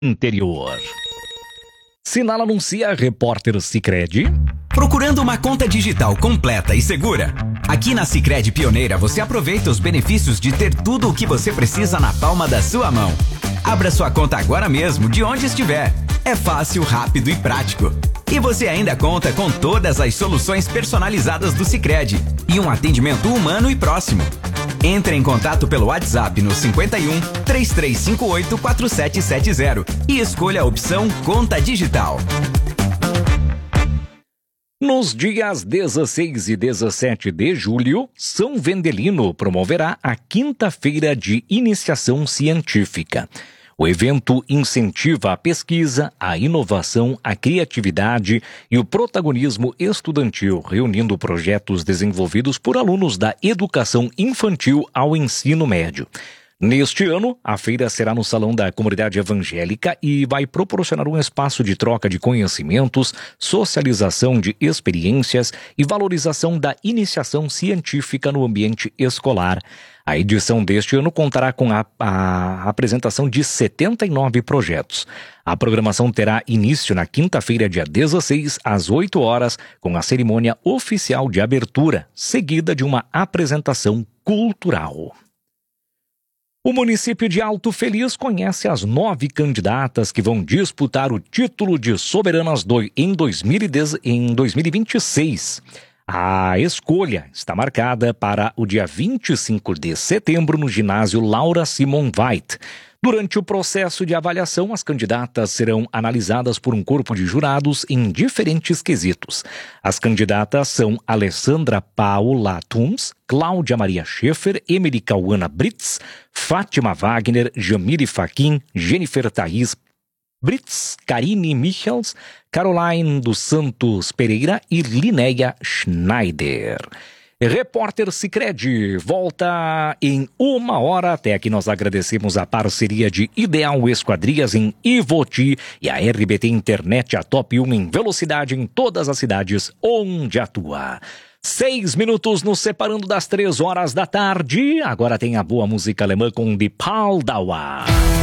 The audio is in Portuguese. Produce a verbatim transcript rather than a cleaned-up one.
Interior. Sinal anuncia repórter Sicredi. Procurando uma conta digital completa e segura? Aqui na Sicredi Pioneira você aproveita os benefícios de ter tudo o que você precisa na palma da sua mão. Abra sua conta agora mesmo, de onde estiver. É fácil, rápido e prático. E você ainda conta com todas as soluções personalizadas do Sicredi e um atendimento humano e próximo. Entre em contato pelo WhatsApp no cinquenta e um, três três cinco oito, quatro sete sete zero e escolha a opção Conta Digital. Nos dias dezesseis e dezessete de julho, São Vendelino promoverá a Quinta-feira de Iniciação Científica. O evento incentiva a pesquisa, a inovação, a criatividade e o protagonismo estudantil, reunindo projetos desenvolvidos por alunos da educação infantil ao ensino médio. Neste ano, a feira será no Salão da Comunidade Evangélica e vai proporcionar um espaço de troca de conhecimentos, socialização de experiências e valorização da iniciação científica no ambiente escolar. A edição deste ano contará com a, a apresentação de setenta e nove projetos. A programação terá início na quinta-feira, dia dezesseis, às oito horas, com a cerimônia oficial de abertura, seguida de uma apresentação cultural. O município de Alto Feliz conhece as nove candidatas que vão disputar o título de soberanas do, em, dois mil e dez, em dois mil e vinte e seis. A escolha está marcada para o dia vinte e cinco de setembro no ginásio Laura Simon White. Durante o processo de avaliação, as candidatas serão analisadas por um corpo de jurados em diferentes quesitos. As candidatas são Alessandra Paula Tums, Cláudia Maria Schaefer, Emily Cauana Brits, Fátima Wagner, Jamile Faquin, Jennifer Thaís Brits, Karine Michels, Caroline dos Santos Pereira e Linéia Schneider. Repórter Sicredi volta em uma hora. Até aqui nós agradecemos a parceria de Ideal Esquadrias em Ivoti e a R B T Internet, a top um em velocidade em todas as cidades onde atua. Seis minutos nos separando das três horas da tarde. Agora tem a boa música alemã com Die Paldauer.